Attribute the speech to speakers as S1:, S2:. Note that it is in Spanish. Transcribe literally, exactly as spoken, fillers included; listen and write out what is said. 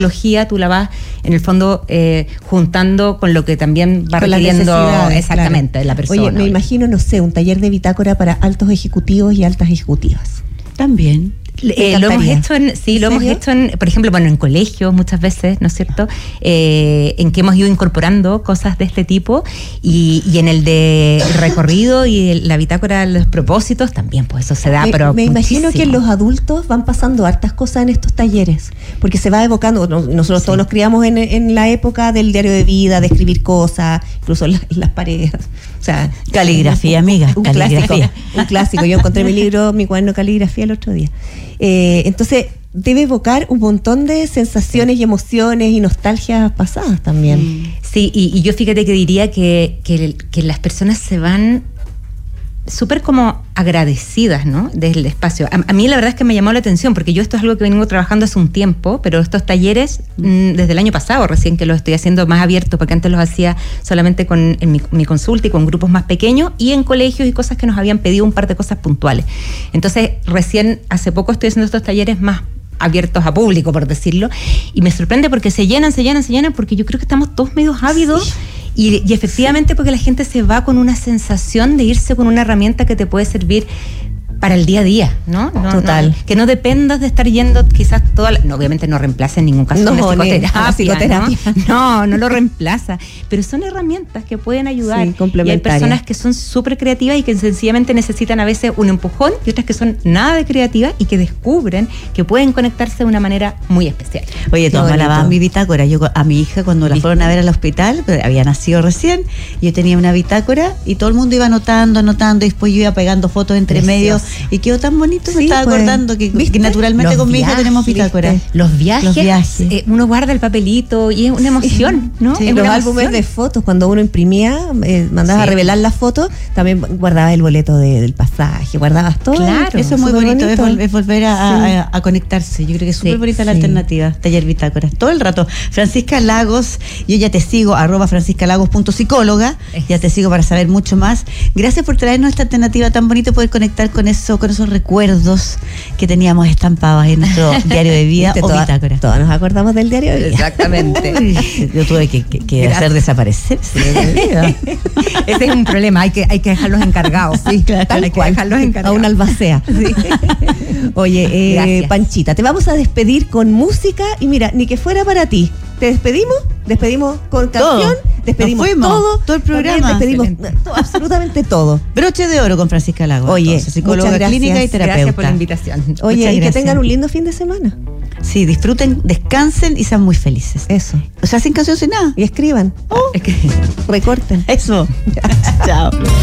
S1: tú la vas en el fondo eh, juntando con lo que también va
S2: con
S1: requiriendo exactamente
S2: claro.
S1: la persona.
S2: Oye, me imagino, no sé, un taller de bitácora para altos ejecutivos y altas ejecutivas.
S3: También.
S1: Eh, lo hemos hecho en, sí, lo hemos hecho en, por ejemplo, bueno, en colegios muchas veces, ¿no es cierto? Eh, en que hemos ido incorporando cosas de este tipo y, y en el de recorrido y el, la bitácora de los propósitos también, pues eso se da,
S2: me,
S1: pero
S2: me imagino
S1: muchísimo.
S2: que los adultos van pasando hartas cosas en estos talleres, porque se va evocando, nosotros sí. todos nos criamos en, en la época del diario de vida, de escribir cosas, incluso en, la, en las paredes. O sea,
S3: caligrafía, amiga.
S2: Un
S3: caligrafía.
S2: clásico, un clásico. Yo encontré mi libro, mi cuaderno de caligrafía el otro día. Eh, entonces, debe evocar un montón de sensaciones y emociones y nostalgias pasadas también.
S1: Sí, y, y yo fíjate que diría que, que, que las personas se van súper como agradecidas, ¿no? Del espacio. A, a mí la verdad es que me llamó la atención, porque yo esto es algo que vengo trabajando hace un tiempo, pero estos talleres, mm, desde el año pasado recién que los estoy haciendo más abiertos, porque antes los hacía solamente con en mi, mi consulta y con grupos más pequeños y en colegios y cosas que nos habían pedido un par de cosas puntuales. Entonces, recién, hace poco estoy haciendo estos talleres más abiertos a público, por decirlo, y me sorprende porque se llenan, se llenan, se llenan, porque yo creo que estamos todos medio ávidos. Sí. Y, y efectivamente porque la gente se va con una sensación de irse con una herramienta que te puede servir para el día a día, ¿no? no
S2: Total.
S1: No, que no dependas de estar yendo quizás toda la, no, obviamente no reemplaza en ningún caso
S2: no,
S1: una psicoterapia,
S2: la psicoterapia.
S1: ¿no? no, no lo reemplaza, pero son herramientas que pueden ayudar.
S2: Sí, complementarias.
S1: Y hay personas que son súper creativas y que sencillamente necesitan a veces un empujón y otras que son nada de creativas y que descubren que pueden conectarse de una manera muy especial.
S3: Oye, toma la mi bitácora. Yo a mi hija cuando la fueron a ver al hospital, había nacido recién, yo tenía una bitácora y todo el mundo iba anotando, anotando y después yo iba pegando fotos entre medio y quedó tan bonito. Sí, me estaba pues, acordando que, que naturalmente
S1: los
S3: con
S1: viajes,
S3: mi hija tenemos bitácora.
S1: Los viajes,
S3: los viajes.
S1: Eh, uno guarda el papelito y es una emoción, ¿no?
S2: Sí,
S1: es
S2: los
S1: una
S2: álbumes
S1: emoción.
S2: de fotos, cuando uno imprimía, eh, mandabas sí. a revelar las fotos, también guardabas el boleto de, del pasaje, guardabas todo.
S1: Claro,
S3: eso es muy bonito, bonito. Es, es volver a, sí. a, a conectarse. Yo creo que es súper sí, bonita la sí. alternativa, taller bitácora. Todo el rato. Francisca Lagos, yo ya te sigo, arroba franciscalagos punto psicóloga, ya te sigo para saber mucho más. Gracias por traernos esta alternativa tan bonita, poder conectar con eso, con esos recuerdos que teníamos estampados en nuestro diario de vida o
S2: toda,
S3: bitácora.
S2: Todas nos acordamos del diario de vida.
S1: Exactamente.
S3: Yo tuve que, que, que hacer desaparecer ese diario de vida.
S1: Ese es un problema, hay que, hay que dejarlos encargados. Sí, claro,
S2: tal
S1: hay
S2: cual.
S1: que dejarlos encargados.
S2: A una albacea. Sí. Oye, eh, Panchita, te vamos a despedir con música y mira, ni que fuera para ti. ¿Te despedimos? Despedimos con canción,
S3: todo.
S2: despedimos todo,
S3: todo el programa.
S2: Despedimos todo, absolutamente todo.
S3: Broche de oro con Francisca Lagos.
S2: Oye,
S3: entonces, psicóloga clínica y terapeuta.
S1: Gracias por la invitación.
S2: Oye,
S3: Muchas
S2: y
S3: gracias.
S2: que tengan un lindo fin de semana.
S3: Sí, disfruten, descansen y sean muy felices.
S2: Eso.
S3: O sea, sin canción, sin nada.
S2: Y escriban.
S3: Oh.
S2: Recorten.
S3: Eso.
S2: Chao.